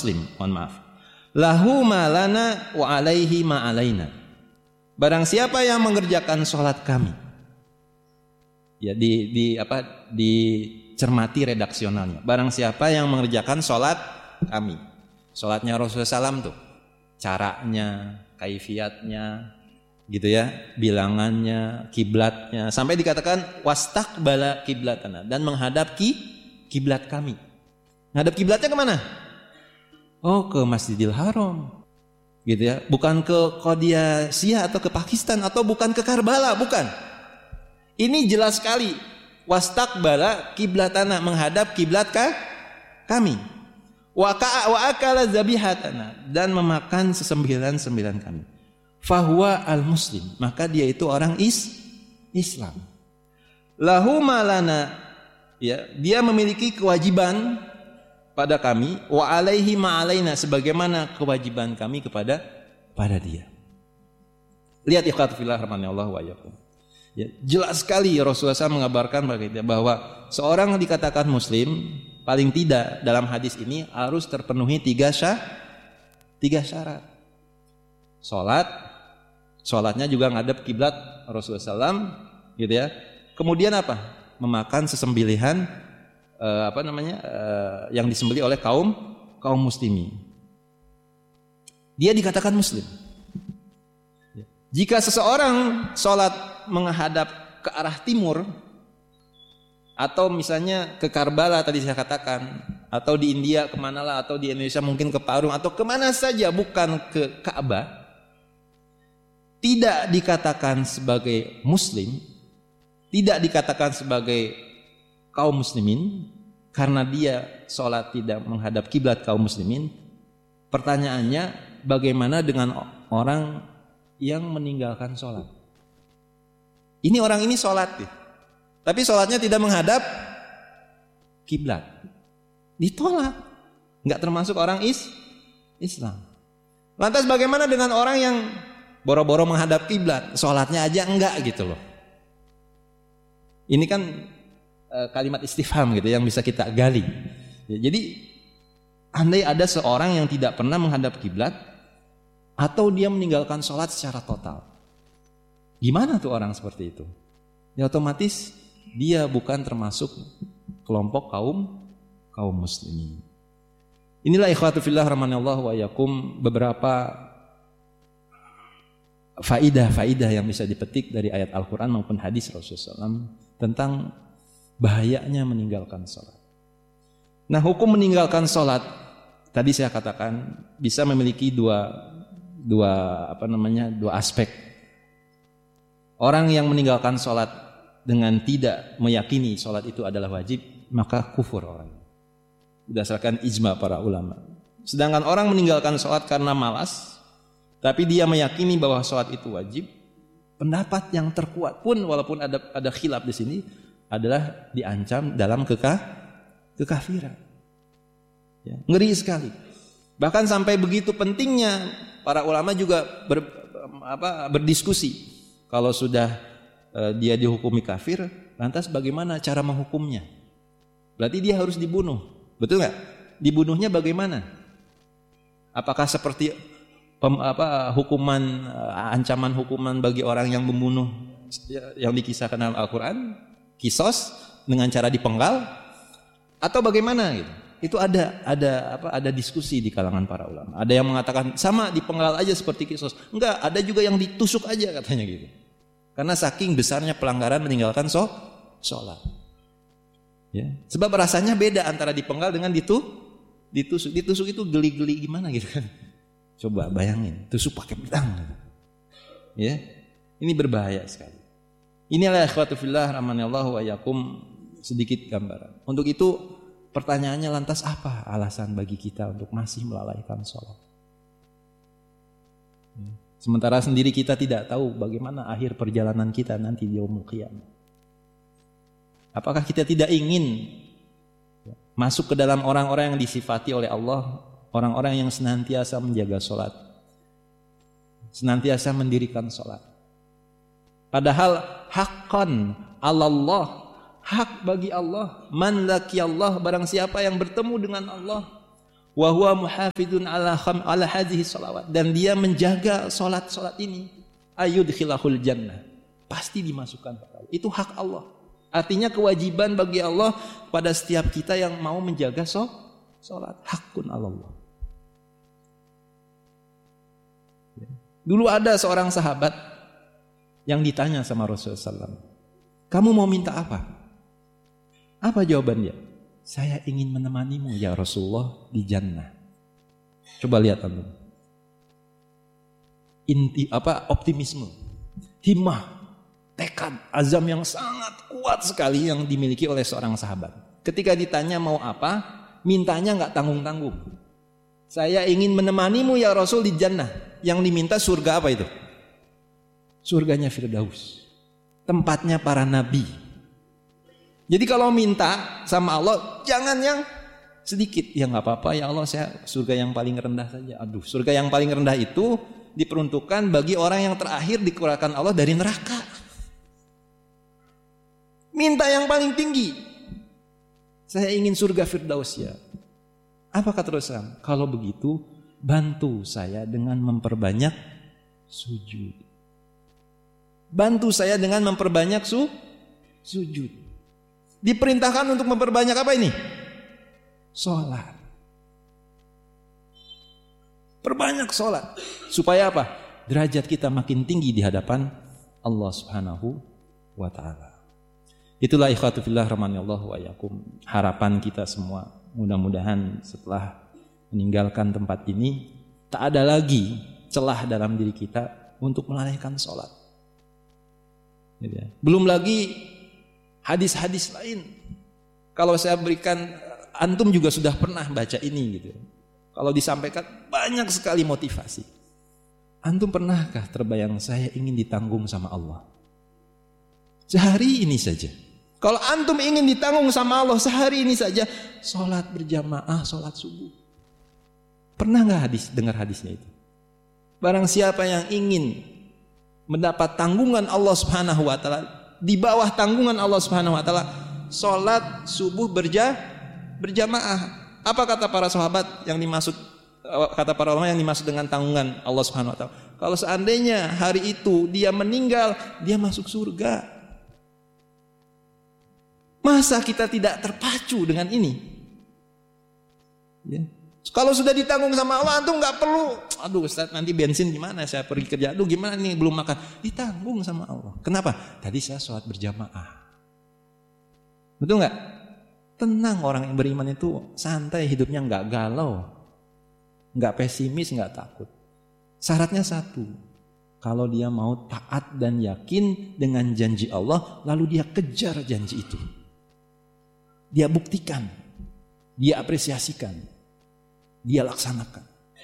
muslim, mohon maaf. Lahu ma lana wa alaihi ma alaina. Barang siapa yang mengerjakan sholat kami. Ya dicermati redaksionalnya. Barang siapa yang mengerjakan sholat kami. Sholatnya Rasulullah SAW tuh. Caranya, kaifiatnya, gitu ya, bilangannya, kiblatnya, sampai dikatakan wastaqbala kiblatana, dan menghadap kiblat kami. Ngadap kiblatnya kemana? Oh, ke Masjidil Haram, gitu ya, bukan ke Qadisiyah atau ke Pakistan, atau bukan ke Karbala, bukan. Ini jelas sekali, wastaqbala kiblatana, menghadap kiblat kami. Wa akala zabihatana, dan memakan sesembilan kami. Fahuwa al-muslim, maka dia itu orang Islam. Lahu malana, ya, dia memiliki kewajiban pada kami, wa alaihi ma alaina, sebagaimana kewajiban kami kepada dia. Lihat ikhwatu fillah rahimanallahu wa iyyakum. Ya, jelas sekali Rasulullah SAW mengabarkan bahwa seorang yang dikatakan muslim paling tidak dalam hadis ini harus terpenuhi tiga syarat. Sholatnya juga ngadep kiblat Rasulullah SAW, gitu ya. Kemudian apa? Memakan sesembelihan yang disembelih oleh kaum muslimin. Dia dikatakan muslim. Jika seseorang sholat menghadap ke arah timur, atau misalnya ke Karbala tadi saya katakan, atau di India kemanalah, atau di Indonesia mungkin ke Parung, atau kemana saja bukan ke Ka'bah, tidak dikatakan sebagai muslim, tidak dikatakan sebagai kaum muslimin, karena dia sholat tidak menghadap kiblat kaum muslimin. Pertanyaannya, bagaimana dengan orang yang meninggalkan sholat? Ini orang ini sholat, tapi sholatnya tidak menghadap kiblat, ditolak, nggak termasuk orang Islam. Lantas bagaimana dengan orang yang boro-boro menghadap kiblat, sholatnya aja enggak gitu loh? Ini kan kalimat istifham gitu yang bisa kita gali. Ya, jadi andai ada seorang yang tidak pernah menghadap kiblat, atau dia meninggalkan sholat secara total, gimana tuh orang seperti itu? Ya otomatis dia bukan termasuk kelompok kaum muslimin. Inilah ikhwatu fillah rahimanallahu wa iyyakum beberapa faidah yang bisa dipetik dari ayat Al-Quran maupun hadis Rasulullah SAW tentang bahayanya meninggalkan sholat. Nah, hukum meninggalkan sholat tadi saya katakan bisa memiliki dua aspek. Orang yang meninggalkan sholat dengan tidak meyakini sholat itu adalah wajib, maka kufur orang, berdasarkan ijma para ulama. Sedangkan orang meninggalkan sholat karena malas, tapi dia meyakini bahwa sholat itu wajib, pendapat yang terkuat pun walaupun ada khilaf di sini adalah diancam dalam kekafiran. Ya, ngeri sekali. Bahkan sampai begitu pentingnya para ulama juga berdiskusi. Kalau sudah dia dihukumi kafir, lantas bagaimana cara menghukumnya? Berarti dia harus dibunuh, betul nggak? Dibunuhnya bagaimana? Apakah seperti ancaman hukuman bagi orang yang membunuh yang dikisahkan dalam Al-Quran, kisos dengan cara dipenggal, atau bagaimana gitu? Itu ada diskusi di kalangan para ulama. Ada yang mengatakan sama dipenggal aja seperti kisos. Enggak, ada juga yang ditusuk aja katanya gitu. Karena saking besarnya pelanggaran meninggalkan sholat. Ya. Sebab rasanya beda antara dipenggal dengan ditusuk. Ditusuk itu geli-geli gimana gitu kan? Coba bayangin, tusuk pakai pedang. Ya, ini berbahaya sekali. Inilah ikhwatu fillah rahimanallahu wa iyyakum sedikit gambaran. Untuk itu pertanyaannya, lantas apa alasan bagi kita untuk masih melalaikan sholat? Sementara sendiri kita tidak tahu bagaimana akhir perjalanan kita nanti di yaumul qiyamah. Apakah kita tidak ingin masuk ke dalam orang-orang yang disifati oleh Allah, orang-orang yang senantiasa menjaga sholat, senantiasa mendirikan sholat? Padahal haqqan 'alallah, hak bagi Allah, man laqiyallah, barang siapa yang bertemu dengan Allah, Wa huwa muhafidun ala hadhihi shalawat, dan dia menjaga salat-salat ini, ayudkhilahul jannah, pasti dimasukkan pada Allah. Itu hak Allah. Artinya kewajiban bagi Allah pada setiap kita yang mau menjaga salat. Hakun Allah. Dulu ada seorang sahabat yang ditanya sama Rasulullah SAW, kamu mau minta apa? Apa jawabannya? Saya ingin menemanimu ya Rasulullah di jannah. Coba lihat antum. Optimisme, himmah, tekad, azam yang sangat kuat sekali yang dimiliki oleh seorang sahabat. Ketika ditanya mau apa, mintanya nggak tanggung-tanggung. Saya ingin menemanimu ya Rasul di jannah. Yang diminta surga apa itu? Surganya Firdaus, tempatnya para nabi. Jadi kalau minta sama Allah, jangan yang sedikit. Ya nggak apa-apa ya Allah, saya surga yang paling rendah saja. Aduh, surga yang paling rendah itu diperuntukkan bagi orang yang terakhir dikeluarkan Allah dari neraka. Minta yang paling tinggi. Saya ingin surga Firdaus ya. Apa kata Rasulullah? Kalau begitu, bantu saya dengan memperbanyak sujud. Bantu saya dengan memperbanyak sujud. Diperintahkan untuk memperbanyak apa ini? Sholat. Perbanyak sholat. Supaya apa? Derajat kita makin tinggi di hadapan Allah Subhanahu wa ta'ala. Itulah ikhwatu fillah rahimanallahu wa iyyakum, harapan kita semua. Mudah-mudahan setelah meninggalkan tempat ini tak ada lagi celah dalam diri kita untuk melalaikan sholat. Belum lagi hadis-hadis lain. Kalau saya berikan, antum juga sudah pernah baca ini gitu. Kalau disampaikan banyak sekali motivasi. Antum pernahkah terbayang saya ingin ditanggung sama Allah? Sehari ini saja. Kalau antum ingin ditanggung sama Allah sehari ini saja, sholat berjamaah, sholat subuh. Pernah nggak dengar hadisnya itu? Barang siapa yang ingin mendapat tanggungan Allah Subhanahu wa taala, di bawah tanggungan Allah Subhanahu wa taala, salat subuh berjamaah. Apa kata para sahabat yang dimaksud, kata para ulama yang dimaksud dengan tanggungan Allah Subhanahu wa taala? Kalau seandainya hari itu dia meninggal, dia masuk surga. Masa kita tidak terpacu dengan ini? Ya. Kalau sudah ditanggung sama Allah, antum nggak perlu, aduh Ustaz nanti bensin gimana, saya pergi kerja, aduh gimana nih belum makan, ditanggung sama Allah. Kenapa? Tadi saya sholat berjamaah. Betul nggak? Tenang, orang yang beriman itu santai hidupnya, nggak galau, nggak pesimis, nggak takut. Syaratnya satu, kalau dia mau taat dan yakin dengan janji Allah, lalu dia kejar janji itu, dia buktikan, dia apresiasikan, dia laksanakan.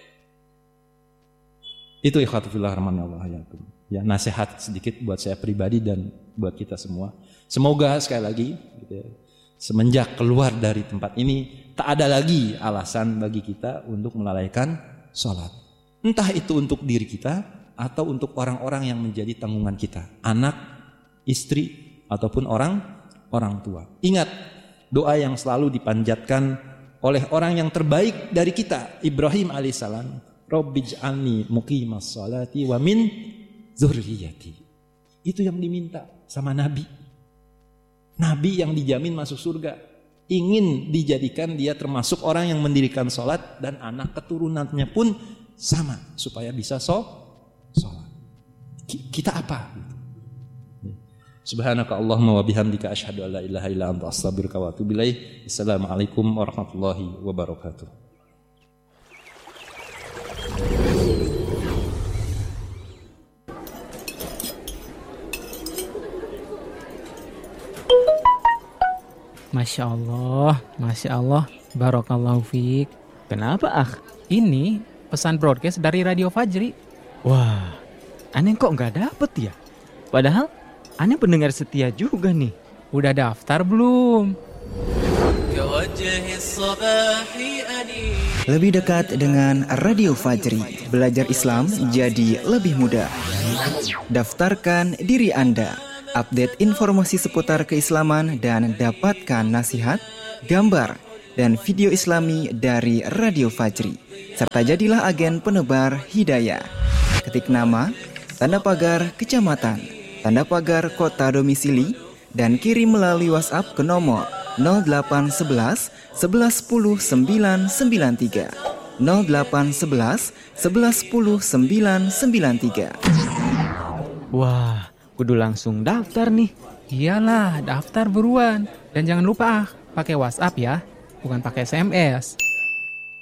Itu ikhwatu fillah rahimanallahu wa iyyakum. Ya, nasihat sedikit buat saya pribadi dan buat kita semua. Semoga sekali lagi gitu ya, semenjak keluar dari tempat ini tak ada lagi alasan bagi kita untuk melalaikan sholat. Entah itu untuk diri kita atau untuk orang-orang yang menjadi tanggungan kita, anak, istri ataupun orang tua. Ingat doa yang selalu dipanjatkan oleh orang yang terbaik dari kita, Ibrahim alaihissalam, Rabbij'alni muqimas sholati wa min dzurriyyati. Itu yang diminta sama Nabi. Nabi yang dijamin masuk surga, ingin dijadikan dia termasuk orang yang mendirikan sholat dan anak keturunannya pun sama supaya bisa sholat. Kita apa? Subhanaka Allahumma wa bihamdika asyhadu an la ilaha illa anta astaghfiruka wa atubu ilaik. Assalamualaikum warahmatullahi wabarakatuh. Masya Allah, barakallahu fiik. Kenapa Ini pesan broadcast dari Radio Fajri. Wah, aneh kok nggak dapet ya? Padahal aneh pendengar setia juga nih. Udah daftar belum? Lebih dekat dengan Radio Fajri, belajar Islam jadi lebih mudah. Daftarkan diri Anda, update informasi seputar keislaman dan dapatkan nasihat, gambar, dan video Islami dari Radio Fajri. Serta jadilah agen penebar hidayah. Ketik nama, tanda pagar kecamatan, tanda pagar kota domisili, dan kirim melalui WhatsApp ke nomor 0811 11 10 993. 0811 11 10 993. Wah, kudu langsung daftar nih. Iyalah, daftar buruan. Dan jangan lupa pakai WhatsApp ya, bukan pakai SMS.